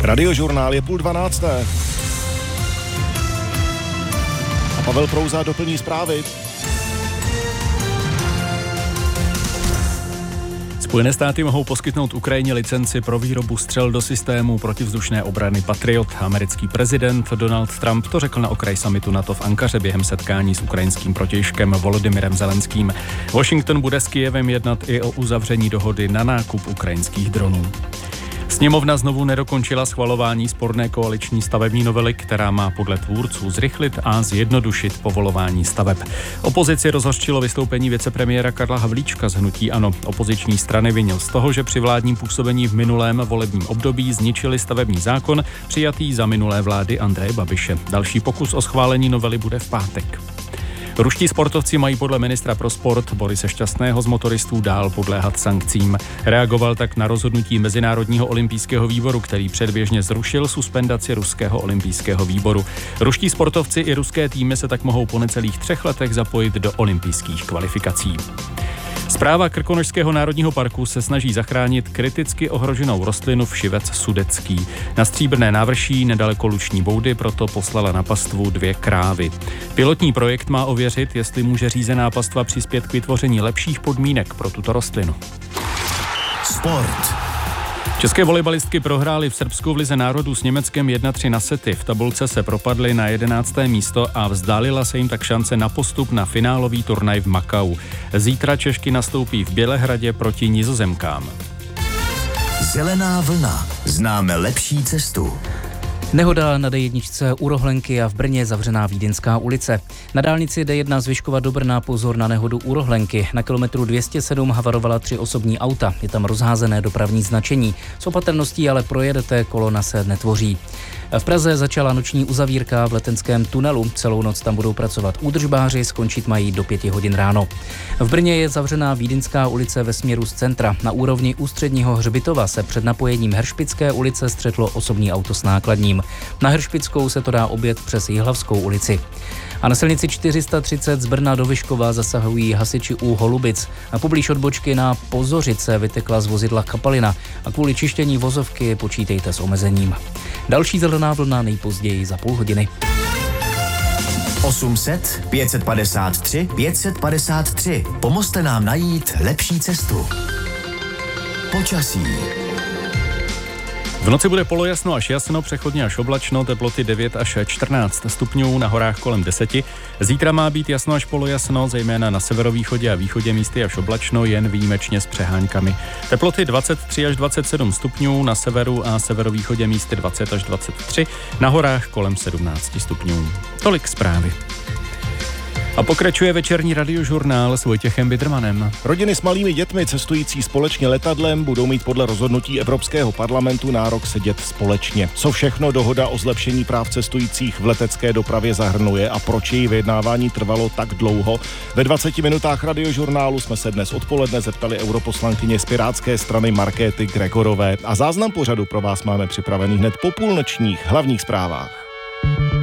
Radiožurnál je 11:30. A Pavel Prouza doplní zprávy. Spojené státy mohou poskytnout Ukrajině licenci pro výrobu střel do systému protivzdušné obrany Patriot. Americký prezident Donald Trump to řekl na okraj summitu NATO v Ankaře během setkání s ukrajinským protějškem Volodymyrem Zelenským. Washington bude s Kyjevem jednat i o uzavření dohody na nákup ukrajinských dronů. Sněmovna znovu nedokončila schvalování sporné koaliční stavební novely, která má podle tvůrců zrychlit a zjednodušit povolování staveb. Opozici rozhořčilo vystoupení vicepremiéra Karla Havlíčka z hnutí ANO. Opoziční strany vinil z toho, že při vládním působení v minulém volebním období zničili stavební zákon přijatý za minulé vlády Andreje Babiše. Další pokus o schválení novely bude v pátek. Ruští sportovci mají podle ministra pro sport Borise Šťastného z motoristů dál podléhat sankcím. Reagoval tak na rozhodnutí Mezinárodního olympijského výboru, který předběžně zrušil suspendaci Ruského olympijského výboru. Ruští sportovci i ruské týmy se tak mohou po necelých 3 letech zapojit do olympijských kvalifikací. Správa Krkonošského národního parku se snaží zachránit kriticky ohroženou rostlinu všivec sudecký. Na Stříbrné návrší nedaleko Luční Boudy proto poslala na pastvu 2 krávy. Pilotní projekt má ověřit, jestli může řízená pastva přispět k vytvoření lepších podmínek pro tuto rostlinu. Sport. České volejbalistky prohrály v Srbsku v Lize národů s Německem 1-3 na sety. V tabulce se propadly na 11. místo a vzdálila se jim tak šance na postup na finálový turnaj v Makau. Zítra Češky nastoupí v Bělehradě proti Nizozemkám. Zelená vlna. Známe lepší cestu. Nehoda na D1 u Rohlenky a v Brně zavřená Vídeňská ulice. Na dálnici D1 z Vyškova do Brna pozor na nehodu u Rohlenky. Na kilometru 207 havarovala 3 osobní auta. Je tam rozházené dopravní značení. S opatrností ale projedete, kolona se netvoří. V Praze začala noční uzavírka v Letenském tunelu. Celou noc tam budou pracovat údržbáři, skončit mají do 5 hodin ráno. V Brně je zavřená Vídeňská ulice ve směru z centra. Na úrovni Ústředního hřbitova se před napojením Heršpické ulice střetlo osobní auto s nákladním. Na Heršpickou se to dá objet přes Jihlavskou ulici. A na silnici 430 z Brna do Vyškova zasahují hasiči u Holubic. A poblíž odbočky na Pozořice vytekla z vozidla kapalina a kvůli čištění vozovky počítejte s omezením. Další zelená vlna nejpozději za půl hodiny. 800 553 553. Pomozte nám najít lepší cestu. Počasí. V noci bude polojasno až jasno, přechodně až oblačno, teploty 9 až 14 stupňů, na horách kolem 10. Zítra má být jasno až polojasno, zejména na severovýchodě a východě místy až oblačno, jen výjimečně s přeháňkami. Teploty 23 až 27 stupňů, na severu a severovýchodě místy 20 až 23, na horách kolem 17 stupňů. Tolik zprávy. A pokračuje večerní radiožurnál s Vojtěchem Bidermanem. Rodiny s malými dětmi cestující společně letadlem budou mít podle rozhodnutí Evropského parlamentu nárok sedět společně. Co všechno dohoda o zlepšení práv cestujících v letecké dopravě zahrnuje a proč její vyjednávání trvalo tak dlouho? Ve 20 minutách radiožurnálu jsme se dnes odpoledne zeptali europoslankyně z Pirátské strany Markéty Gregorové. A záznam pořadu pro vás máme připravený hned po půlnočních hlavních zprávách.